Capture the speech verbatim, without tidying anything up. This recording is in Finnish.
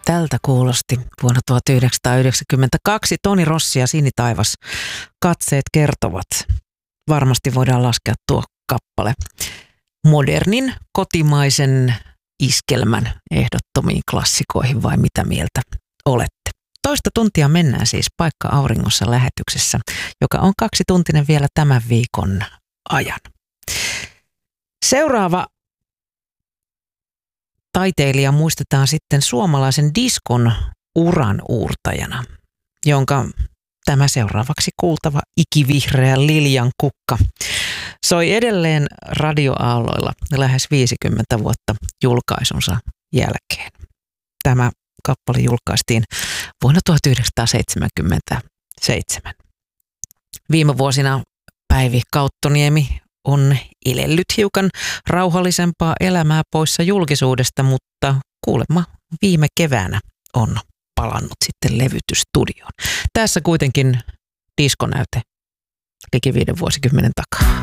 Tältä kuulosti vuonna tuhatyhdeksänsataayhdeksänkymmentäkaksi Toni Rossi ja Sinitaivas. Katseet kertovat. Varmasti voidaan laskea tuo kappale modernin kotimaisen iskelmän ehdottomiin klassikoihin, vai mitä mieltä olette? Toista tuntia mennään siis Paikka auringossa -lähetyksessä, joka on kaksituntinen vielä tämän viikon ajan. Seuraava taiteilija muistetaan sitten suomalaisen diskon uran uurtajana, jonka tämä seuraavaksi kuultava ikivihreä Liljan kukka soi edelleen radioaalloilla lähes viisikymmentä vuotta julkaisunsa jälkeen. Tämä kappale julkaistiin vuonna tuhatyhdeksänsataaseitsemänkymmentäseitsemän. Viime vuosina Päivi Kauttoniemi on elellyt hiukan rauhallisempaa elämää poissa julkisuudesta, mutta kuulemma viime keväänä on palannut sitten levytysstudioon. Tässä kuitenkin diskonäyte liki viiden vuosikymmenen takaa.